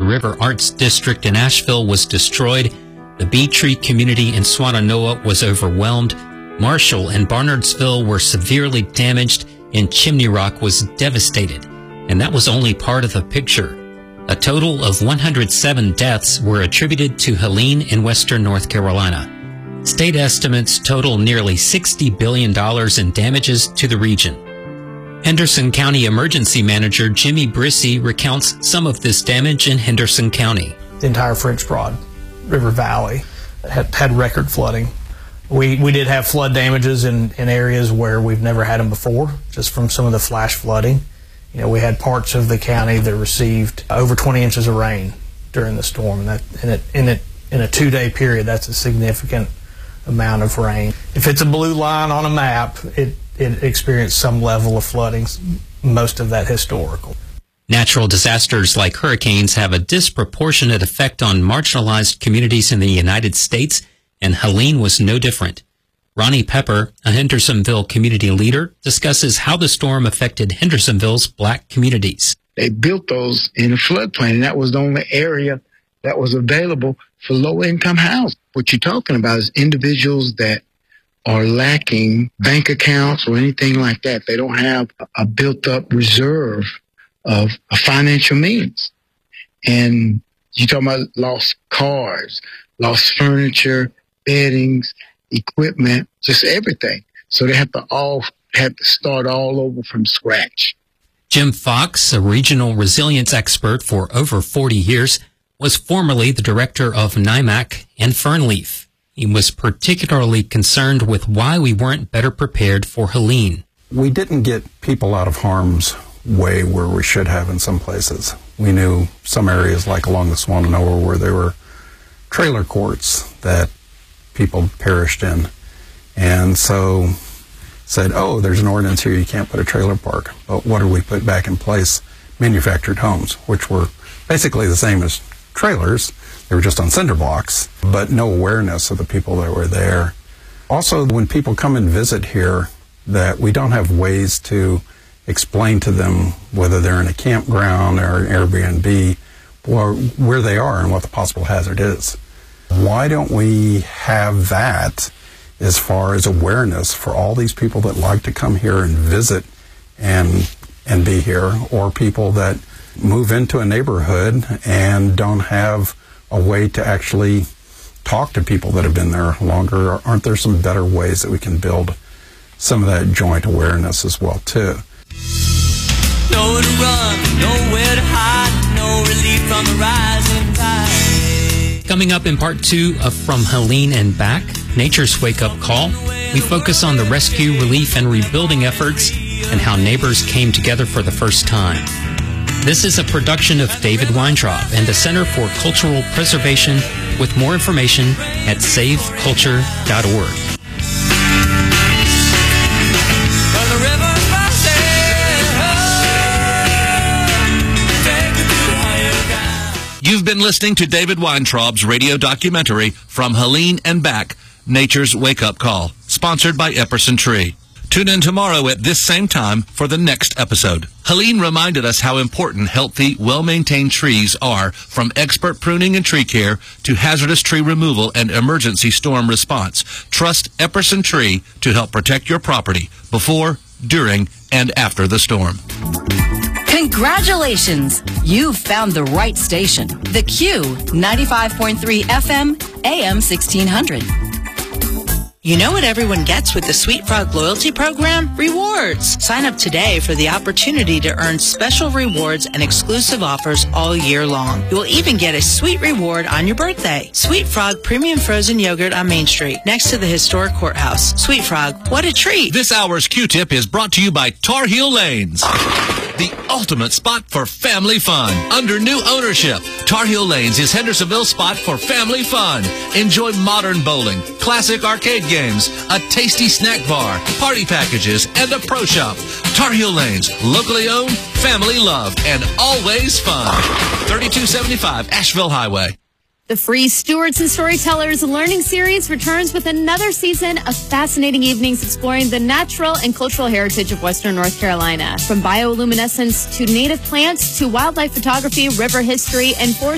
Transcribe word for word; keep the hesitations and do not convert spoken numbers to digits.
River Arts District in Asheville was destroyed. The Bee Tree community in Swannanoa was overwhelmed. Marshall and Barnardsville were severely damaged, and Chimney Rock was devastated. And that was only part of the picture. A total of one hundred seven deaths were attributed to Helene in western North Carolina. State estimates total nearly sixty billion dollars in damages to the region. Henderson County Emergency Manager Jimmy Brissy recounts some of this damage in Henderson County. The entire French Broad River Valley had, had record flooding. We, we did have flood damages in, in areas where we've never had them before, just from some of the flash flooding. You know, we had parts of the county that received over twenty inches of rain during the storm, and that in it in it in a two-day period, that's a significant amount of rain. If it's a blue line on a map, it it experienced some level of flooding, most of that historical. Natural disasters like hurricanes have a disproportionate effect on marginalized communities in the United States, and Helene was no different. Ronnie Pepper, a Hendersonville community leader, discusses how the storm affected Hendersonville's black communities. They built those in a floodplain, and that was the only area that was available for low-income housing. What you're talking about is individuals that are lacking bank accounts or anything like that. They don't have a built-up reserve of financial means. And you're talking about lost cars, lost furniture, beddings, equipment, just everything. So they have to all have to start all over from scratch. Jim Fox, a regional resilience expert for over forty years, was formerly the director of NIMAC and Fernleaf. He was particularly concerned with why we weren't better prepared for Helene. We didn't get people out of harm's way where we should have in some places. We knew some areas like along the Swannanoa where there were trailer courts that people perished in. And so said, oh, there's an ordinance here, you can't put a trailer park. But what did we put back in place? Manufactured homes, which were basically the same as trailers. They were just on cinder blocks, but no awareness of the people that were there. Also, when people come and visit here, that we don't have ways to explain to them whether they're in a campground or an Airbnb, or where they are and what the possible hazard is. Why don't we have that as far as awareness for all these people that like to come here and visit and and be here, or people that move into a neighborhood and don't have a way to actually talk to people that have been there longer? Aren't there some better ways that we can build some of that joint awareness as well, too? Nowhere to run, nowhere to hide, no relief from the rising tide. Coming up in part two of From Helene and Back, Nature's Wake-Up Call, we focus on the rescue, relief, and rebuilding efforts and how neighbors came together for the first time. This is a production of David Weintraub and the Center for Cultural Preservation, with more information at save culture dot org. You've been listening to David Weintraub's radio documentary, From Helene and Back, Nature's Wake-Up Call, sponsored by Epperson Tree. Tune in tomorrow at this same time for the next episode. Helene reminded us how important healthy, well-maintained trees are, from expert pruning and tree care to hazardous tree removal and emergency storm response. Trust Epperson Tree to help protect your property before, during, and after the storm. Congratulations! You've found the right station. The Q, ninety-five point three F M, A M sixteen hundred. You know what everyone gets with the Sweet Frog Loyalty Program? Rewards! Sign up today for the opportunity to earn special rewards and exclusive offers all year long. You will even get a sweet reward on your birthday. Sweet Frog Premium Frozen Yogurt on Main Street, next to the historic courthouse. Sweet Frog, what a treat! This hour's Q-Tip is brought to you by Tar Heel Lanes, the ultimate spot for family fun. Under new ownership, Tar Heel Lanes is Hendersonville's spot for family fun. Enjoy modern bowling, classic arcade games, a tasty snack bar, party packages, and a pro shop. Tar Heel Lanes, locally owned, family loved, and always fun. thirty-two seventy-five Asheville Highway. The free Stewards and Storytellers Learning Series returns with another season of fascinating evenings exploring the natural and cultural heritage of Western North Carolina. From bioluminescence to native plants to wildlife photography, river history, and forest